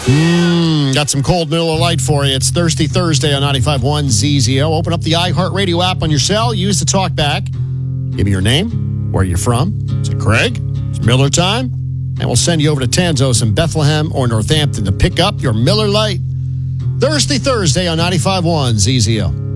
Got some cold Miller Lite for you. It's Thirsty Thursday on 95.1 ZZO. Open up the iHeartRadio app on your cell. Use the talk back. Give me your name, where you're from. Is it Craig? It's Miller time. And we'll send you over to Tanzos in Bethlehem or Northampton to pick up your Miller Lite. Thirsty Thursday on 95.1 ZZO.